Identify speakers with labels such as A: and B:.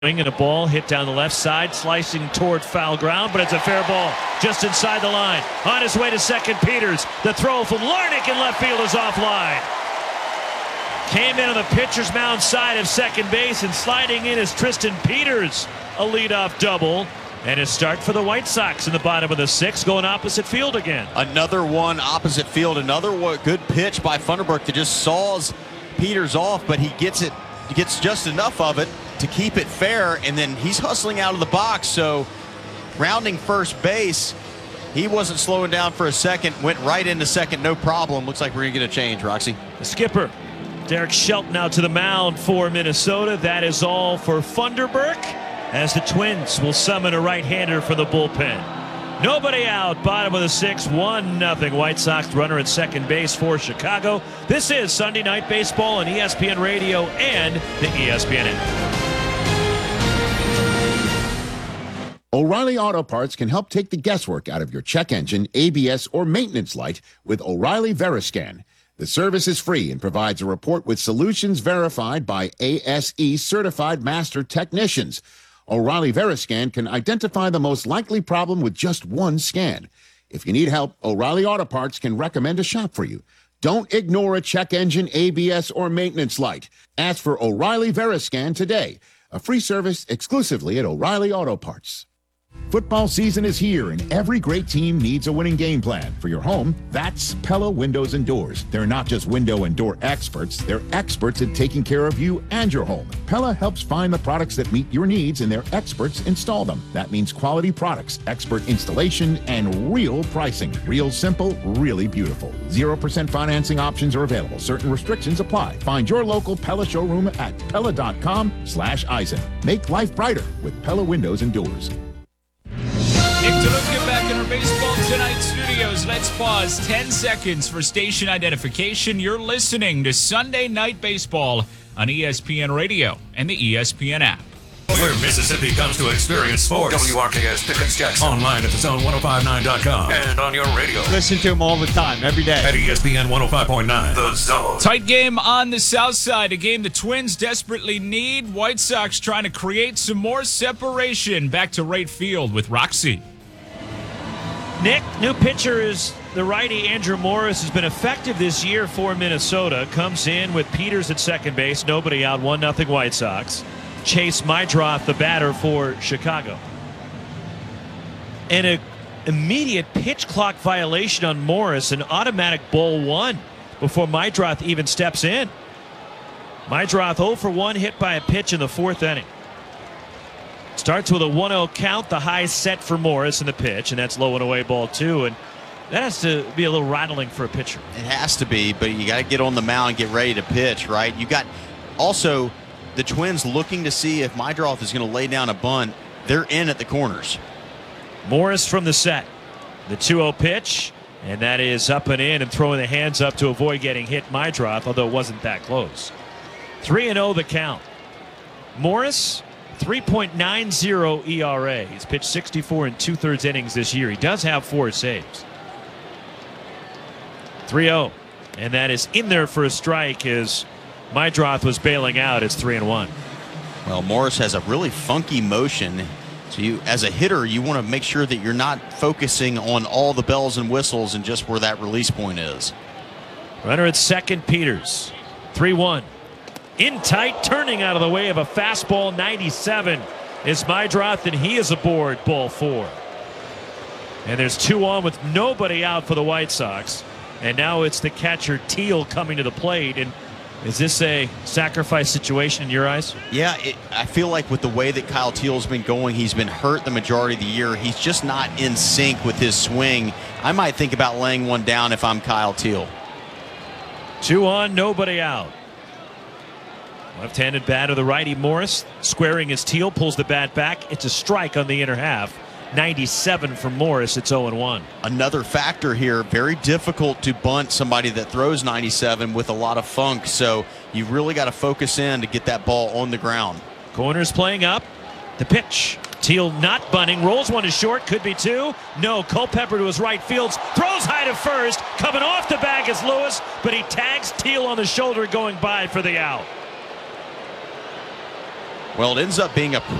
A: And a ball hit down the left side, slicing toward foul ground, but it's a fair ball just inside the line. On his way to second, Peters. The throw from Larnach in left field is offline. Came in on the pitcher's mound side of second base, and sliding in is Tristan Peters. A leadoff double. And a start for the White Sox in the bottom of the sixth, going opposite field again.
B: Another one opposite field. Another good pitch by Funderburk that just saws Peters off, but he gets just enough of it to keep it fair, and then he's hustling out of the box, so rounding first base, he wasn't slowing down for a second, went right into second, no problem. Looks like we're going to get a change, Roxy.
A: The skipper, Derek Shelton, out to the mound for Minnesota. That is all for Funderburk, as the Twins will summon a right-hander for the bullpen. Nobody out, bottom of the sixth, 1-0 White Sox. Runner at second base for Chicago. This is Sunday Night Baseball on ESPN Radio and the ESPN app.
C: O'Reilly Auto Parts can help take the guesswork out of your check engine, ABS, or maintenance light with O'Reilly Veriscan. The service is free and provides a report with solutions verified by ASE certified master technicians. O'Reilly Veriscan can identify the most likely problem with just one scan. If you need help, O'Reilly Auto Parts can recommend a shop for you. Don't ignore a check engine, ABS, or maintenance light. Ask for O'Reilly Veriscan today. A free service exclusively at O'Reilly Auto Parts. Football season is here, and every great team needs a winning game plan. For your home, that's Pella Windows and Doors. They're not just window and door experts, they're experts at taking care of you and your home. Pella helps find the products that meet your needs, and their experts install them. That means quality products, expert installation, and real pricing. Real simple, really beautiful. 0% financing options are available. Certain restrictions apply. Find your local Pella showroom at Pella.com/Eisen. Make life brighter with Pella Windows and Doors.
D: Nick DeLuca back in our Baseball Tonight studios. Let's pause 10 seconds for station identification. You're listening to Sunday Night Baseball on ESPN Radio and the ESPN app.
E: Where Mississippi comes to experience sports. WRKS Pickens Jackson. Online at thezone1059.com and on your radio.
F: Listen to him all the time, every day.
E: At ESPN 105.9. The Zone.
D: Tight game on the south side. A game the Twins desperately need. White Sox trying to create some more separation. Back to right field with Roxy.
A: Nick, new pitcher is the righty Andrew Morris. Has been effective this year for Minnesota. Comes in with Peters at second base. Nobody out, 1-0 White Sox. Chase Meidroth, the batter for Chicago. And an immediate pitch clock violation on Morris, an automatic ball one before Meidroth even steps in. Meidroth 0 for 1, hit by a pitch in the fourth inning. Starts with a 1-0 count, the high set for Morris in the pitch, and that's low and away ball two. And that has to be a little rattling for a pitcher.
B: It has to be, but you got to get on the mound and get ready to pitch, right? You got also the Twins looking to see if Meidroth is going to lay down a bunt. They're in at the corners.
A: Morris from the set. The 2-0 pitch, and that is up and in and throwing the hands up to avoid getting hit Meidroth, although it wasn't that close. 3-0 the count. Morris, 3.90 ERA. He's pitched 64 and 2/3 innings this year. He does have 4 saves. 3-0, and that is in there for a strike as Meidroth was bailing out. It's 3-1.
B: Well, Morris has a really funky motion. So you, as a hitter, you want to make sure that you're not focusing on all the bells and whistles and just where that release point is.
A: Runner at second, Peters. 3-1. In tight, turning out of the way of a fastball. 97 is Meidroth, and he is aboard ball 4. And there's 2 on with nobody out for the White Sox. And now it's the catcher Teal coming to the plate. And is this a sacrifice situation in your eyes?
B: Yeah, I feel like with the way that Kyle Teal's been going, he's been hurt the majority of the year. He's just not in sync with his swing. I might think about laying one down if I'm Kyle Teal.
A: 2 on, nobody out. Left-handed bat of the righty Morris, squaring his Teal, pulls the bat back. It's a strike on the inner half. 97 from Morris. It's 0-1.
B: Another factor here, very difficult to bunt somebody that throws 97 with a lot of funk, so you really got to focus in to get that ball on the ground.
A: Corners playing up. The pitch. Teal not bunting, rolls one to short, could be 2. No, Culpepper to his right fields, throws high to first, coming off the bag is Lewis, but he tags Teal on the shoulder going by for the out.
B: Well, it ends up being a